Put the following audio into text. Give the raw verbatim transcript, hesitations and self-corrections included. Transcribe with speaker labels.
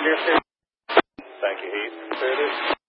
Speaker 1: Deer State. Thank you, Heath. There it is.